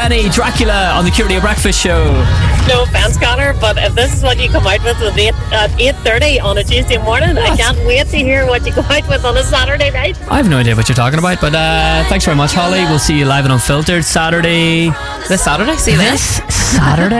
Jenny, Dracula on the Curio Breakfast Show. No offence, Connor, but if this is what you come out with at 8:30 on a Tuesday morning, I can't wait to hear what you come out with on a Saturday night. I have no idea what you're talking about, but thanks very much, Holly. We'll see you live and unfiltered Saturday. This Saturday? See you then. This Saturday?